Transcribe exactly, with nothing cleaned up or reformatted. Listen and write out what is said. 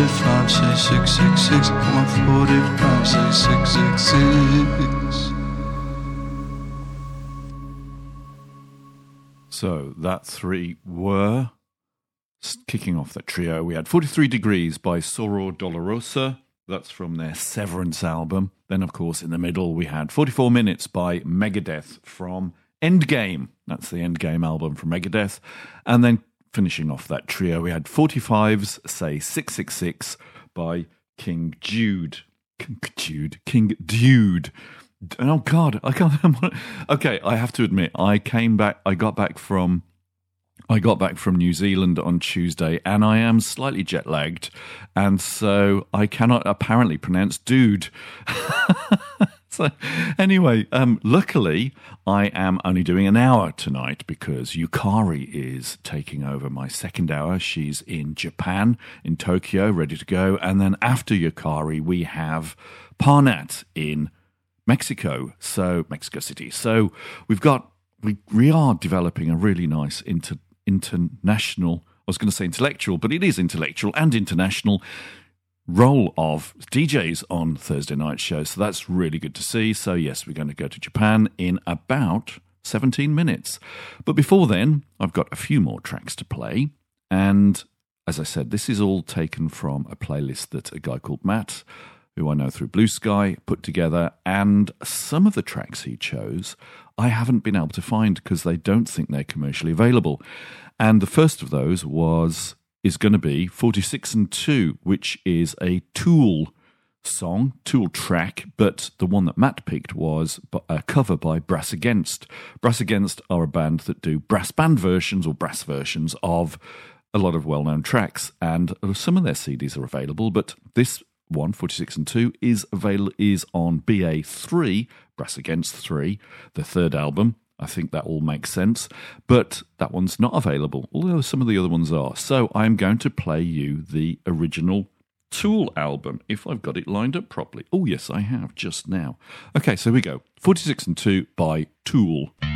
forty-five, say six six six. Come on, forty-five, say six six six. So that three were kicking off that trio. We had forty-three Degrees by Soror Dolorosa. That's from their Severance album. Then, of course, in the middle, we had forty-four Minutes by Megadeth from Endgame. That's the Endgame album from Megadeth. And then finishing off that trio, we had forty-fives, say six six six by King Jude. King Jude. King Dude. Oh, God. I can't. Okay, I have to admit, I came back, I got back from. I got back from New Zealand on Tuesday and I am slightly jet lagged, and so I cannot apparently pronounce dude. So anyway, um, luckily I am only doing an hour tonight because Yukari is taking over my second hour. She's in Japan, in Tokyo, ready to go. And then after Yukari, we have Parnat in Mexico, so Mexico City. So we've got, we, we are developing a really nice inter international, I was going to say intellectual, but it is intellectual and international role of D Js on Thursday night shows. So that's really good to see. So yes, we're going to go to Japan in about seventeen minutes. But before then, I've got a few more tracks to play. And as I said, this is all taken from a playlist that a guy called Matt, who I know through Blue Sky, put together. And some of the tracks he chose I haven't been able to find because they don't think they're commercially available. And the first of those was is going to be forty-six and two, which is a Tool song, Tool track, but the one that Matt picked was a cover by Brass Against. Brass Against are a band that do brass band versions or brass versions of a lot of well-known tracks, and some of their C Ds are available, but this one, forty-six and two, is avail- is on B A three, Brass Against three, the third album. I think that all makes sense, but that one's not available, although some of the other ones are. So I'm going to play you the original Tool album, if I've got it lined up properly. Oh, yes, I have, just now. Okay, so here we go. forty-six and two by Tool.